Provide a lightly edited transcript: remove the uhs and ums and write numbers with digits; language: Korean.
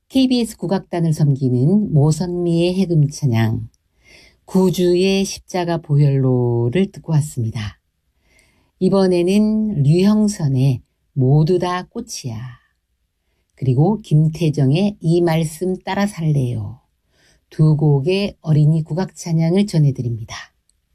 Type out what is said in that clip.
KBS 국악단을 섬기는 모선미의 해금 찬양, 구주의 십자가 보혈로를 듣고 왔습니다. 이번에는 류형선의 모두 다 꽃이야, 그리고 김태정의 이 말씀 따라 살래요, 두 곡의 어린이 국악 찬양을 전해드립니다.